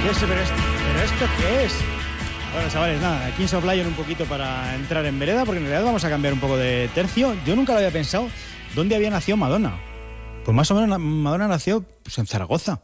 ¿Pero esto qué es? Bueno, chavales, nada, aquí en Soplayon un poquito para entrar en vereda, porque en realidad vamos a cambiar un poco de tercio. Yo nunca lo había pensado. ¿Dónde había nacido Madonna? Pues más o menos Madonna nació pues, en Zaragoza.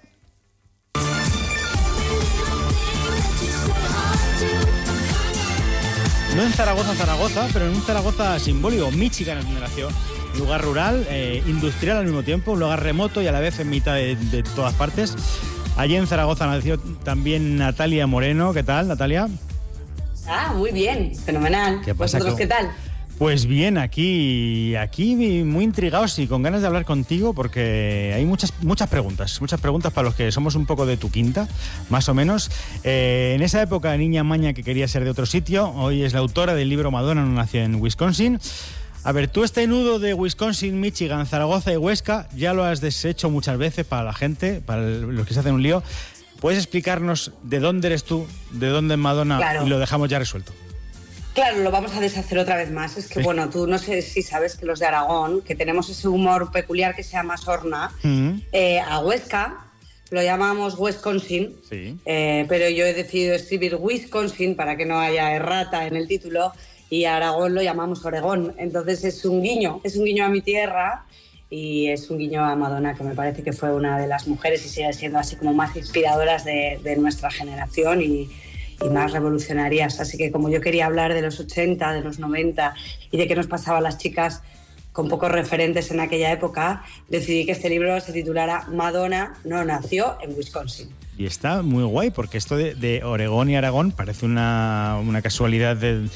No en Zaragoza, pero en un Zaragoza simbólico. Michigan es donde nació. Un lugar rural, industrial al mismo tiempo, un lugar remoto y a la vez en mitad de todas partes. Allí en Zaragoza nació también Natalia Moreno. ¿Qué tal, Natalia? Muy bien, fenomenal. ¿Qué pasa? ¿Vosotros qué tal? Pues bien, aquí muy intrigados y con ganas de hablar contigo porque hay muchas preguntas para los que somos un poco de tu quinta, más o menos. En esa época, niña maña que quería ser de otro sitio, hoy es la autora del libro Madonna no nació en Wisconsin. A ver, tú este nudo de Wisconsin, Michigan, Zaragoza y Huesca ya lo has deshecho muchas veces para la gente, para los que se hacen un lío. ¿Puedes explicarnos de dónde eres tú, de dónde es Madonna? Claro. Y lo dejamos ya resuelto. Claro, lo vamos a deshacer otra vez más. Es que, bueno, tú no sé si sabes que los de Aragón, que tenemos ese humor peculiar que se llama sorna, a Huesca lo llamamos Wisconsin, sí. Pero yo he decidido escribir Wisconsin para que no haya errata en el título, y a Aragón lo llamamos Oregón. Entonces es un guiño a mi tierra y es un guiño a Madonna, que me parece que fue una de las mujeres y sigue siendo así como más inspiradoras de nuestra generación y más revolucionarias. Así que como yo quería hablar de los 80, de los 90 y de qué nos pasaba a las chicas con pocos referentes en aquella época, decidí que este libro se titulara Madonna no nació en Wisconsin. Y está muy guay porque esto de Oregón y Aragón parece una casualidad del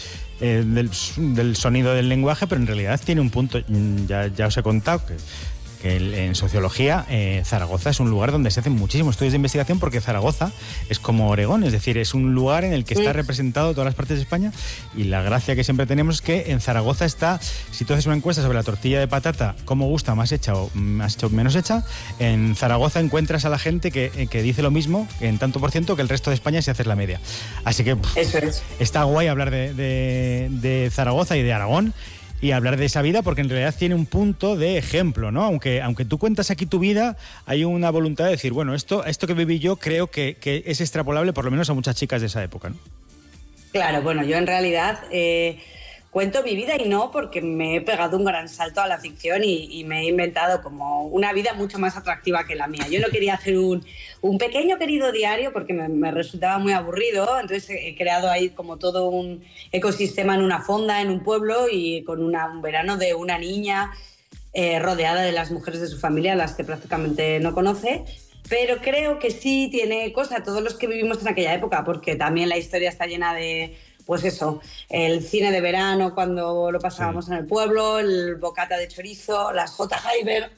sonido del lenguaje, pero en realidad tiene un punto, ya os he contado que en sociología Zaragoza es un lugar donde se hacen muchísimos estudios de investigación porque Zaragoza es como Oregón, es decir, es un lugar en el que está representado todas las partes de España, y la gracia que siempre tenemos es que en Zaragoza está, si tú haces una encuesta sobre la tortilla de patata, cómo gusta, más hecha o menos hecha, en Zaragoza encuentras a la gente que dice lo mismo en tanto por ciento que el resto de España si haces la media. Así que eso es. Está guay hablar de Zaragoza y de Aragón y hablar de esa vida porque en realidad tiene un punto de ejemplo, ¿no? Aunque tú cuentas aquí tu vida, hay una voluntad de decir, bueno, esto que viví yo creo que es extrapolable por lo menos a muchas chicas de esa época, ¿no? Claro, bueno, yo en realidad cuento mi vida y no porque me he pegado un gran salto a la ficción y me he inventado como una vida mucho más atractiva que la mía. Yo no quería hacer un pequeño querido diario porque me resultaba muy aburrido, entonces he creado ahí como todo un ecosistema en una fonda, en un pueblo, y con un verano de una niña rodeada de las mujeres de su familia, las que prácticamente no conoce. Pero creo que sí tiene cosa todos los que vivimos en aquella época, porque también la historia está llena de, pues eso, el cine de verano cuando lo pasábamos en el pueblo, el bocata de chorizo, las J. Hyber,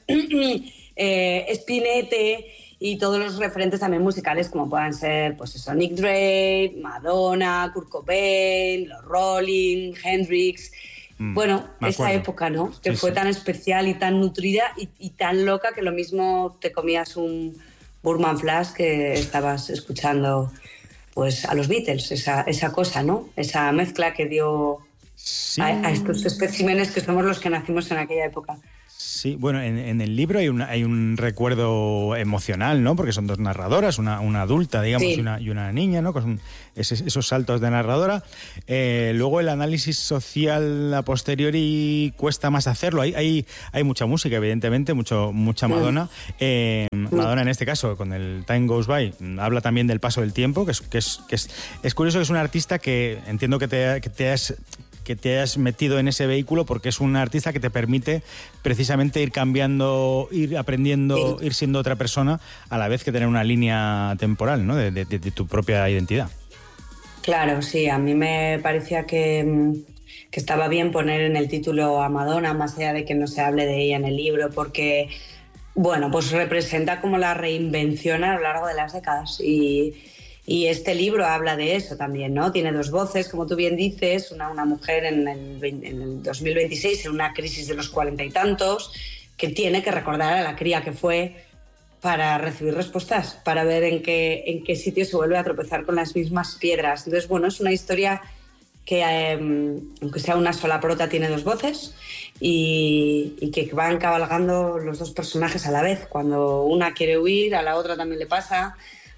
Spinette y todos los referentes también musicales como puedan ser, pues eso, Nick Drake, Madonna, Kurt Cobain, los Rolling, Hendrix. Bueno, esa época, ¿no? Que fue tan especial y tan nutrida y tan loca que lo mismo te comías un Burman Flash que estabas escuchando pues a los Beatles, esa cosa, ¿no? Esa mezcla que dio a estos especímenes que somos los que nacimos en aquella época. Sí, bueno, en el libro hay un recuerdo emocional, ¿no? Porque son dos narradoras, una adulta, digamos, sí, y una niña, ¿no? Con esos saltos de narradora. Luego el análisis social a posteriori cuesta más hacerlo. Hay mucha música, evidentemente, mucha Madonna. Madonna, en este caso, con el Time Goes By, habla también del paso del tiempo, que es curioso, que es una artista que entiendo que te has metido en ese vehículo porque es una artista que te permite precisamente ir cambiando, ir aprendiendo, ir siendo otra persona a la vez que tener una línea temporal, ¿no? de tu propia identidad. Claro, sí, a mí me parecía que estaba bien poner en el título a Madonna, más allá de que no se hable de ella en el libro, porque, bueno, pues representa como la reinvención a lo largo de las décadas y este libro habla de eso también, ¿no? Tiene dos voces, como tú bien dices, una mujer en el 2026, en una crisis de los 40 y tantos, que tiene que recordar a la cría que fue para recibir respuestas, para ver en qué sitio se vuelve a tropezar con las mismas piedras. Entonces, bueno, es una historia que, aunque sea una sola prota, tiene dos voces y que van cabalgando los dos personajes a la vez. Cuando una quiere huir, a la otra también le pasa.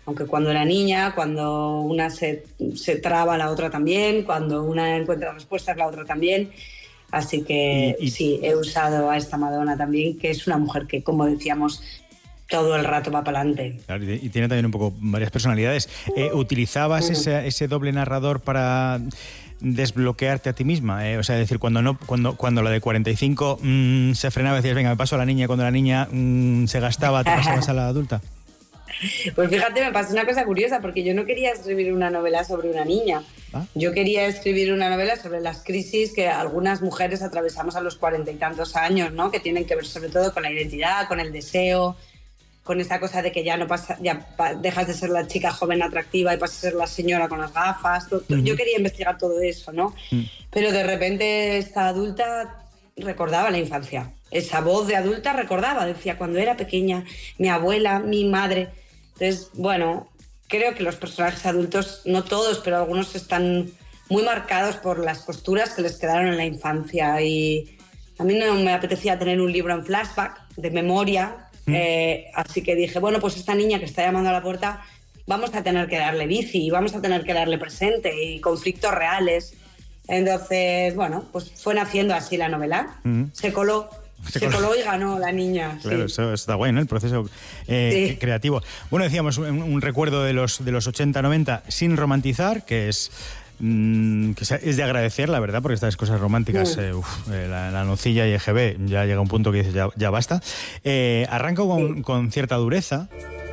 Aunque cuando era niña, cuando una se traba, la otra también, cuando una encuentra respuestas, la otra también. Así que sí, he usado a esta Madonna también, que es una mujer que, como decíamos, todo el rato va para adelante. Claro, y tiene también un poco varias personalidades. ¿Utilizabas ese doble narrador para desbloquearte a ti misma? O sea, es decir, cuando la de 45 se frenaba y decías, venga, me paso a la niña, cuando la niña se gastaba, ¿te pasabas a la adulta? Pues fíjate, me pasó una cosa curiosa, porque yo no quería escribir una novela sobre una niña. Yo quería escribir una novela sobre las crisis que algunas mujeres atravesamos a los 40 y tantos años, ¿no? Que tienen que ver sobre todo con la identidad, con el deseo, con esa cosa de que ya no pasa, dejas de ser la chica joven atractiva y pasas a ser la señora con las gafas. Yo quería investigar todo eso, ¿no? Pero de repente esta adulta recordaba la infancia. Esa voz de adulta recordaba, decía, cuando era pequeña, mi abuela, mi madre. Entonces, bueno, creo que los personajes adultos, no todos, pero algunos están muy marcados por las costuras que les quedaron en la infancia. Y a mí no me apetecía tener un libro en flashback, de memoria. Así que dije, bueno, pues esta niña que está llamando a la puerta, vamos a tener que darle bici, vamos a tener que darle presente y conflictos reales. Entonces, bueno, pues fue naciendo así la novela. Se coló y ganó la niña. Claro, sí. Eso está guay, ¿no? El proceso creativo. Bueno, decíamos, un recuerdo de los 80-90 sin romantizar, que es de agradecer, la verdad, porque estas cosas románticas, la nocilla y EGB, ya llega un punto que dices, ya basta. Arranco con cierta dureza.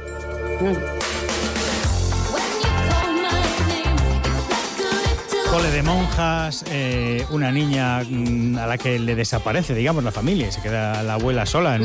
Cole de monjas, una niña a la que le desaparece, digamos, la familia, y se queda la abuela sola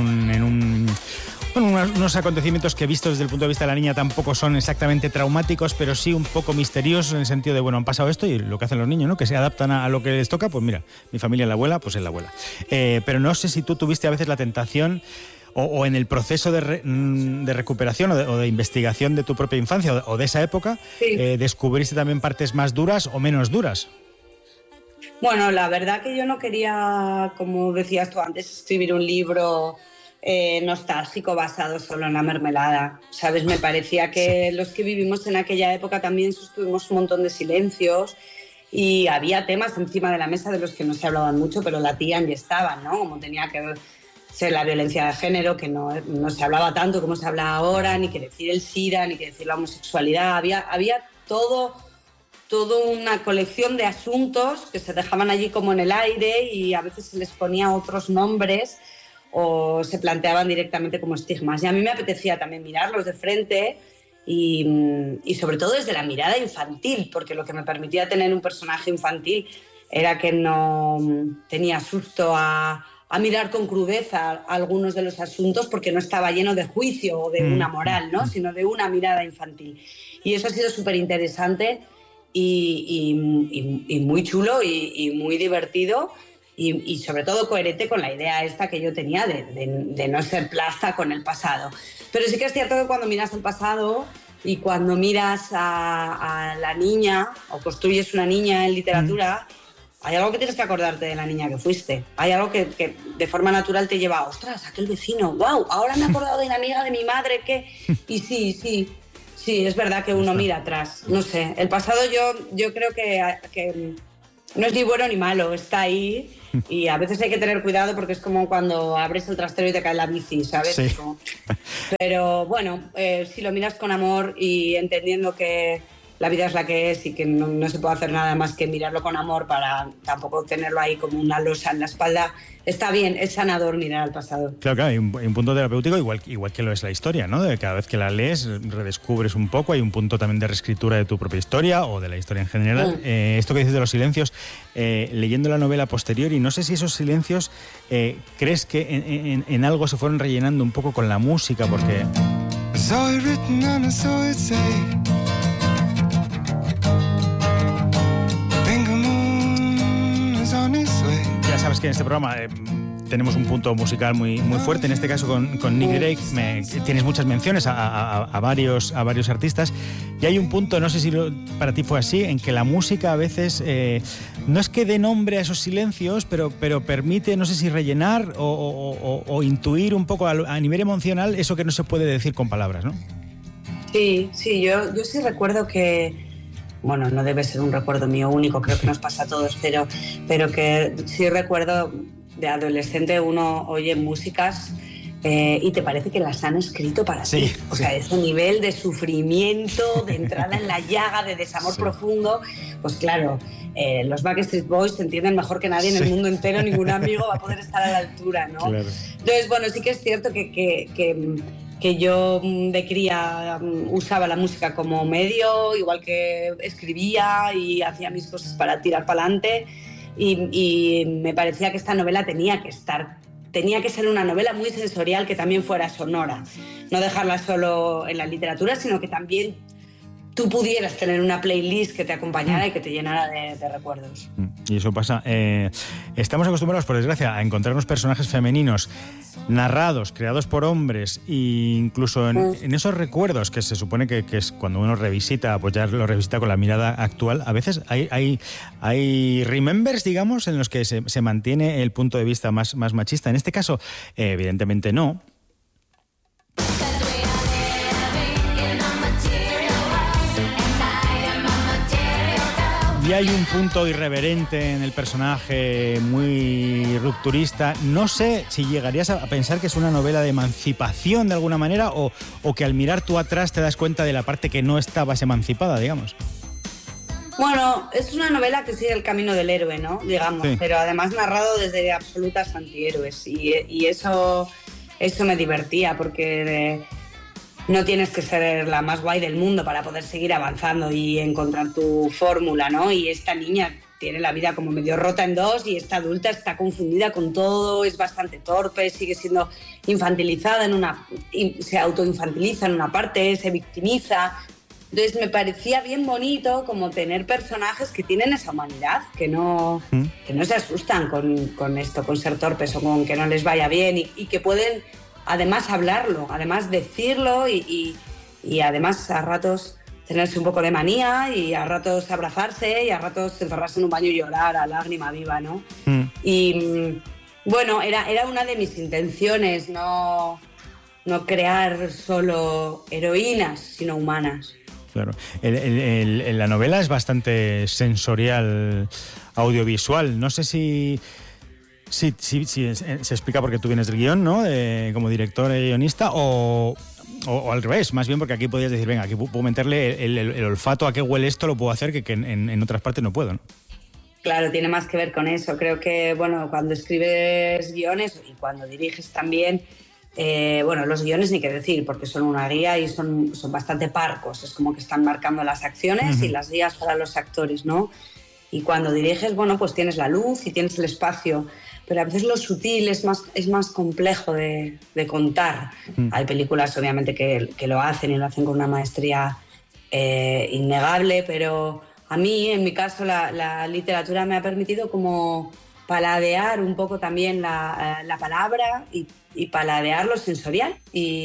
unos acontecimientos que, vistos desde el punto de vista de la niña, tampoco son exactamente traumáticos, pero sí un poco misteriosos, en el sentido de, bueno, han pasado esto y lo que hacen los niños, ¿no? Que se adaptan a lo que les toca. Pues mira, mi familia es la abuela, pues es la abuela. Pero no sé si tú tuviste a veces la tentación, o en el proceso de recuperación o de investigación de tu propia infancia o de esa época, ¿descubriste también partes más duras o menos duras? Bueno, la verdad que yo no quería, como decías tú antes, escribir un libro nostálgico basado solo en la mermelada, ¿sabes? Me parecía que los que vivimos en aquella época también sostuvimos un montón de silencios y había temas encima de la mesa de los que no se hablaban mucho, pero latían y estaban, ¿no? Como tenía que ser la violencia de género, que no se hablaba tanto como se habla ahora, ni que decir el SIDA, ni que decir la homosexualidad. Había todo una colección de asuntos que se dejaban allí como en el aire y a veces se les ponía otros nombres o se planteaban directamente como estigmas. Y a mí me apetecía también mirarlos de frente y sobre todo desde la mirada infantil, porque lo que me permitía tener un personaje infantil era que no tenía susto a mirar con crudeza algunos de los asuntos, porque no estaba lleno de juicio o de una moral, ¿no? Sino de una mirada infantil. Y eso ha sido súper interesante y muy chulo y muy divertido y sobre todo coherente con la idea esta que yo tenía de no ser plasta con el pasado. Pero sí que es cierto que cuando miras el pasado y cuando miras a la niña o construyes una niña en literatura, hay algo que tienes que acordarte de la niña que fuiste. Hay algo que de forma natural te lleva, ostras, aquel vecino, wow, ahora me he acordado de la amiga de mi madre que... Y sí, es verdad que uno mira atrás. No sé, el pasado yo creo que no es ni bueno ni malo, está ahí y a veces hay que tener cuidado porque es como cuando abres el trastero y te cae la bici, ¿sabes? Sí. Pero bueno, si lo miras con amor y entendiendo que la vida es la que es y que no se puede hacer nada más que mirarlo con amor para tampoco tenerlo ahí como una losa en la espalda, está bien, es sanador mirar al pasado. Claro, hay un punto terapéutico igual que lo es la historia, ¿no? De cada vez que la lees redescubres un poco, hay un punto también de reescritura de tu propia historia o de la historia en general. Esto que dices de los silencios, leyendo la novela posterior, y no sé si esos silencios crees que en algo se fueron rellenando un poco con la música, porque... Ya sabes que en este programa tenemos un punto musical muy fuerte, en este caso con Nick Drake. Tienes muchas menciones a varios artistas, y hay un punto, no sé si para ti fue así, en que la música a veces no es que dé nombre a esos silencios, pero permite, no sé si rellenar o intuir un poco a nivel emocional eso que no se puede decir con palabras, ¿no? Sí, yo sí recuerdo que, bueno, no debe ser un recuerdo mío único, creo que nos pasa a todos, pero que sí recuerdo de adolescente uno oye músicas y te parece que las han escrito para ti. O sea, ese nivel de sufrimiento, de entrada en la llaga, de desamor profundo, pues claro, los Backstreet Boys te entienden mejor que nadie en el mundo entero, ningún amigo va a poder estar a la altura, ¿no? Claro. Entonces, bueno, sí que es cierto que yo de cría usaba la música como medio, igual que escribía y hacía mis cosas para tirar para adelante, y me parecía que esta novela tenía que ser una novela muy sensorial, que también fuera sonora, no dejarla solo en la literatura, sino que también tú pudieras tener una playlist que te acompañara y que te llenara de recuerdos. Y eso pasa. Estamos acostumbrados, por desgracia, a encontrarnos personajes femeninos narrados, creados por hombres, e incluso en esos recuerdos que se supone que es cuando uno revisita, pues ya lo revisita con la mirada actual. A veces hay remembers, digamos, en los que se mantiene el punto de vista más machista. En este caso, evidentemente no. Y hay un punto irreverente en el personaje, muy rupturista. No sé si llegarías a pensar que es una novela de emancipación de alguna manera, o que al mirar tú atrás te das cuenta de la parte que no estabas emancipada, digamos. Bueno, es una novela que sigue el camino del héroe, ¿no? Digamos, sí. Pero además narrado desde absolutas antihéroes. Y eso me divertía, porque no tienes que ser la más guay del mundo para poder seguir avanzando y encontrar tu fórmula, ¿no? Y esta niña tiene la vida como medio rota en dos, y esta adulta está confundida con todo, es bastante torpe, sigue siendo infantilizada se autoinfantiliza en una parte, se victimiza. Entonces me parecía bien bonito como tener personajes que tienen esa humanidad, que no se asustan con esto, con ser torpes o con que no les vaya bien, y que pueden además hablarlo, además decirlo, y además a ratos tenerse un poco de manía, y a ratos abrazarse, y a ratos encerrarse en un baño y llorar a lágrima viva, ¿no? Y bueno, era una de mis intenciones, no crear solo heroínas, sino humanas. Claro. La novela es bastante sensorial, audiovisual. No sé si se explica porque tú vienes del guión, ¿no? Como director y guionista, o al revés, más bien porque aquí podías decir, venga, aquí puedo meterle el olfato a qué huele esto, lo puedo hacer, que en otras partes no puedo, ¿no? Claro, tiene más que ver con eso. Creo que, bueno, cuando escribes guiones y cuando diriges también, bueno, los guiones ni qué decir, porque son una guía y son bastante parcos. Es como que están marcando las acciones y las guías para los actores, ¿no? Y cuando diriges, bueno, pues tienes la luz y tienes el espacio, pero a veces lo sutil es más complejo de contar. Hay películas, obviamente, que lo hacen y lo hacen con una maestría innegable, pero a mí, en mi caso, la literatura me ha permitido como paladear un poco también la palabra y paladear lo sensorial.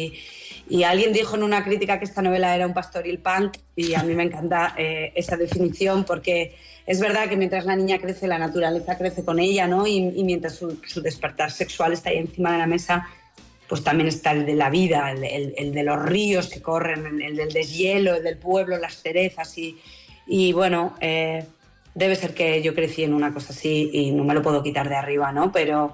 Y alguien dijo en una crítica que esta novela era un pastoril punk, y a mí me encanta esa definición, porque es verdad que mientras la niña crece, la naturaleza crece con ella, ¿no? Y mientras su despertar sexual está ahí encima de la mesa, pues también está el de la vida, el de los ríos que corren, el del deshielo, el del pueblo, las cerezas. Y bueno, debe ser que yo crecí en una cosa así y no me lo puedo quitar de arriba, ¿no? Pero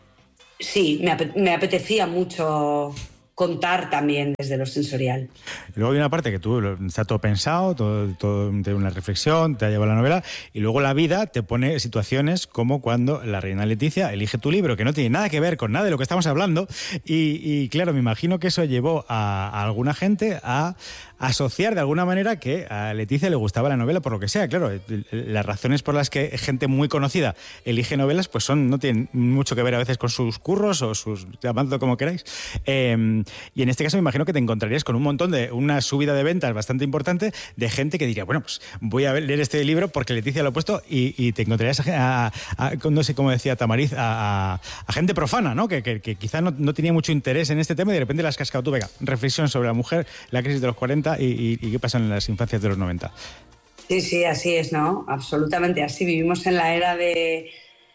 sí, me apetecía mucho contar también desde lo sensorial. Luego hay una parte que está todo pensado, todo de una reflexión, te ha llevado la novela, y luego la vida te pone situaciones como cuando la reina Leticia elige tu libro, que no tiene nada que ver con nada de lo que estamos hablando, y claro, me imagino que eso llevó a alguna gente a asociar de alguna manera que a Leticia le gustaba la novela, por lo que sea. Claro, las razones por las que gente muy conocida elige novelas pues no tienen mucho que ver a veces con sus curros o sus, llamadlo como queráis. Y en este caso me imagino que te encontrarías con un montón de una subida de ventas bastante importante de gente que diría, bueno, pues voy a leer este libro porque Leticia lo ha puesto, y te encontrarías a no sé cómo decía Tamariz, a gente profana, ¿no? Que quizá no tenía mucho interés en este tema, y de repente la has cascado tú. Venga, reflexión sobre la mujer, la crisis de los 40 y qué pasa en las infancias de los 90. Sí, así es, ¿no? Absolutamente así. Vivimos en la era de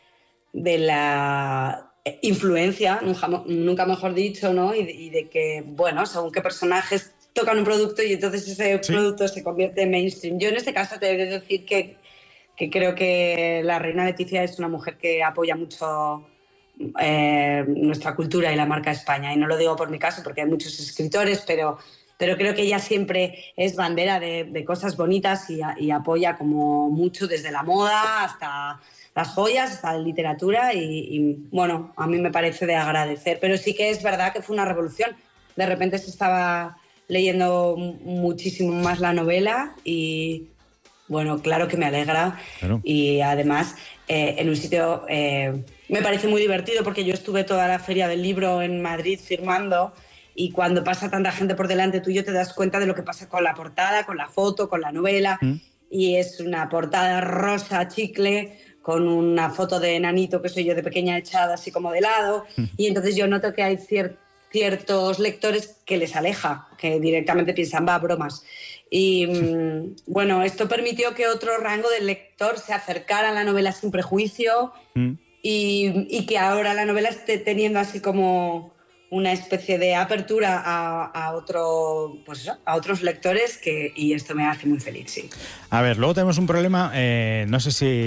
la influencia, nunca mejor dicho, ¿no? Y de que, bueno, según qué personajes tocan un producto y entonces ese producto se convierte en mainstream. Yo en este caso te he de decir que creo que la reina Leticia es una mujer que apoya mucho nuestra cultura y la marca España. Y no lo digo por mi caso porque hay muchos escritores, pero creo que ella siempre es bandera de cosas bonitas y apoya como mucho desde la moda hasta las joyas, hasta la literatura y bueno, a mí me parece de agradecer. Pero sí que es verdad que fue una revolución. De repente se estaba leyendo muchísimo más la novela y bueno, claro que me alegra. Claro. Y además en un sitio me parece muy divertido porque yo estuve toda la feria del libro en Madrid firmando y cuando pasa tanta gente por delante tuyo te das cuenta de lo que pasa con la portada, con la foto, con la novela y es una portada rosa chicle con una foto de enanito que soy yo de pequeña echada así como de lado y entonces yo noto que hay ciertos lectores que les aleja, que directamente piensan, va, bromas. Y bueno, esto permitió que otro rango de lector se acercara a la novela sin prejuicio y que ahora la novela esté teniendo así como una especie de apertura a otros lectores y esto me hace muy feliz, sí. A ver, luego tenemos un problema, no sé si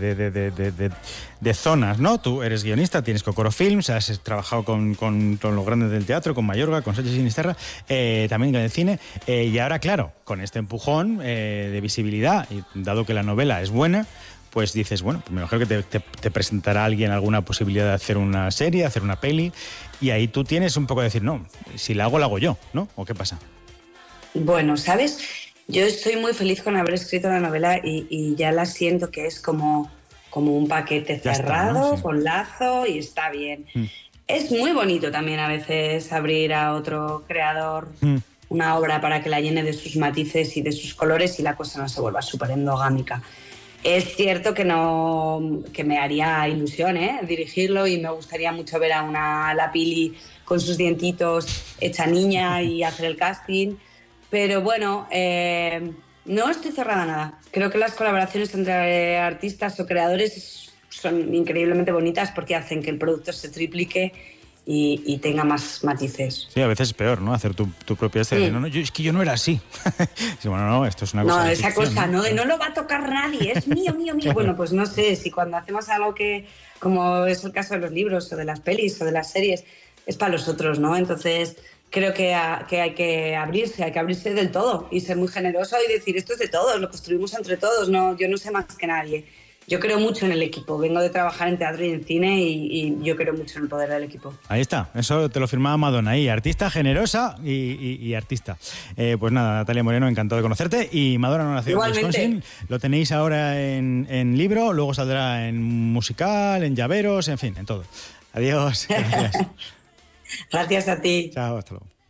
de zonas, ¿no? Tú eres guionista, tienes Cocoro Films, has trabajado con los grandes del teatro, con Mayorga, con Sánchez Sinisterra, también con el cine, y ahora, claro, con este empujón de visibilidad, y dado que la novela es buena, pues dices, bueno, pues me imagino que te presentará alguien alguna posibilidad de hacer una serie, hacer una peli, y ahí tú tienes un poco de decir, no, si la hago yo, ¿no? ¿O qué pasa? Bueno, ¿sabes? Yo estoy muy feliz con haber escrito la novela y ya la siento que es como un paquete cerrado, está, ¿no? Sí. Con lazo y está bien. Es muy bonito también a veces abrir a otro creador una obra para que la llene de sus matices y de sus colores y la cosa no se vuelva súper endogámica. Es cierto que me haría ilusión dirigirlo y me gustaría mucho ver a una Lapili con sus dientitos hecha niña y hacer el casting, pero bueno, no estoy cerrada a nada. Creo que las colaboraciones entre artistas o creadores son increíblemente bonitas porque hacen que el producto se triplique y tenga más matices. Sí, a veces es peor, ¿no? Hacer tu propia serie. No, es que yo no era así. Sí, bueno, no, esto es una cosa. No, esa cosa, ¿no? De no lo va a tocar nadie, es mío. Claro. Bueno, pues no sé, si cuando hacemos algo que, como es el caso de los libros o de las pelis o de las series, es para los otros, ¿no? Entonces creo que hay que abrirse del todo y ser muy generoso y decir, esto es de todos, lo construimos entre todos, no, yo no sé más que nadie. Yo creo mucho en el equipo, vengo de trabajar en teatro y en cine y yo creo mucho en el poder del equipo. Ahí está, eso te lo firmaba Madonna ahí, artista generosa y artista. Pues nada, Natalia Moreno, encantado de conocerte y Madonna no nació en Wisconsin, lo tenéis ahora en libro, luego saldrá en musical, en llaveros, en fin, en todo. Adiós. Gracias a ti. Chao, hasta luego.